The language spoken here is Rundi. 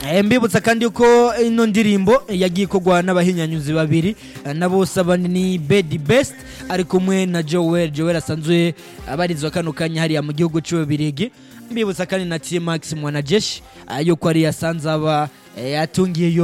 mbibutsa kandi uko ino ndirimbo yagiye kugwa n'abahinyanyuzi babiri nabo sabani ni Bedi Best ari kumwe na Joel asanzwe abarizwa kano kanya hariya mu gihugu cy'Ubirigi. Mbibutsa kandi na T-Max Mwanajeshi yuko ari yasanze aba yatungiye